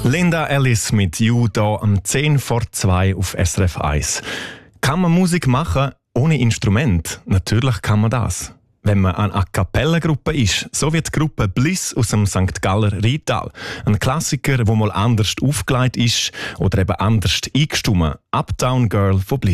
Linda Ellis mit «You» hier um 10 vor 2 auf SRF 1. Kann man Musik machen ohne Instrument? Natürlich kann man das. Wenn man eine A-Cappella-Gruppe ist, so wie die Gruppe Bliss aus dem St. Galler Rheintal. Ein Klassiker, der mal anders aufgelegt ist oder eben anders eingestimmt. Uptown Girl von Bliss.